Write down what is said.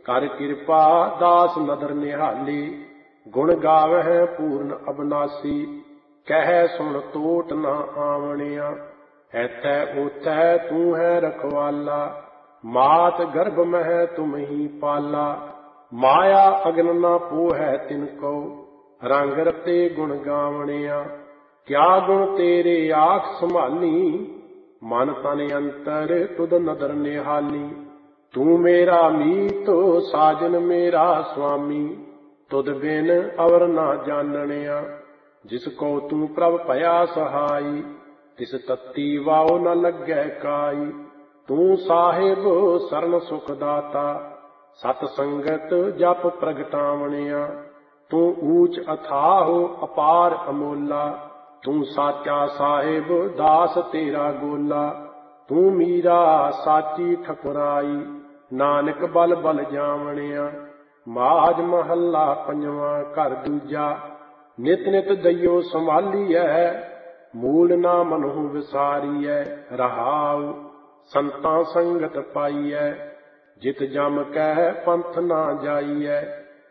ਕਰ ਕਿਰਪਾ ਦਾਸ ਨਦਰ ਨਿਹਾਲੀ, ਗੁਣ ਗਾਵਹਿ ਪੂਰਨ ਅਬਨਾਸੀ। ਕਹਿ ਸੁਣ ਟੋਟ ਨਾ ਆਵਣਿਆ, ਐਥੈ ਓਥੈ ਤੂੰ ਹੈ ਰਖਵਾਲਾ। ਮਾਤ ਗਰਭ ਮਹਿ ਤੁਮ ਹੀ ਪਾਲਾ, ਮਾਇਆ ਅਗਨ ਨਾ ਪੋਹੈ ਤਿਨ ਕੋ। ਰੰਗ ਰਤੇ ਗੁਣ ਗਾਵਣਿਆ, ਕਿਆ ਗੁਣ ਤੇਰੇ ਆਖ ਸੰਭਾਲੀ। ਮਨ ਤਨ ਅੰਤਰ ਤੁਧ ਨਦਰ ਨਿਹਾਲੀ। ਤੂੰ ਮੇਰਾ ਮੀਤ ਸਾਜਨ ਮੇਰਾ ਸੁਆਮੀ, ਤੁਧ ਬਿਨ ਅਵਰ ਨਾ ਜਾਣਨਿਆ। ਜਿਸ ਕੋ ਤੂੰ ਪ੍ਰਭ ਭਇਆ ਸਹਾਈ, ਤਿਸ ਤਤੀ ਵਾਉ ਨ ਲੱਗੈ ਕਾਈ। ਤੂੰ ਸਾਹਿਬ ਸਰਨ ਸੁਖ ਦਾਤਾ, ਸਤ ਸੰਗਤ ਜਪ ਪ੍ਰਗਟਾਵਣਿਆ। ਤੂੰ ਊਚ ਅਥਾਹੁ ਅਪਾਰ ਅਮੋਲਾ, ਤੂੰ ਸਾਚਾ ਸਾਹਿਬ ਦਾਸ ਤੇਰਾ ਗੋਲਾ। ਤੂੰ ਮੀਰਾ ਸਾਚੀ ਠਕੁਰਾਈ, ਨਾਨਕ ਬਲ ਬਲ ਜਾਵਣਿਆ। ਮਾਝ ਮਹੱਲਾ ਪੰਜਵਾਂ ਘਰ ਦੂਜਾ। ਨਿਤ ਨਿਤ ਦਈਓ ਸੰਭਾਲੀਐ, ਮੂਲ ਨਾ ਮਨਹੁ ਵਿਸਾਰੀਐ। ਰਹਾਉ ਸੰਤਾਂ ਸੰਗਤ ਪਾਈਐ, ਜਿਤ ਜਮ ਕਹਿ ਪੰਥ ਨਾ ਜਾਈਐ।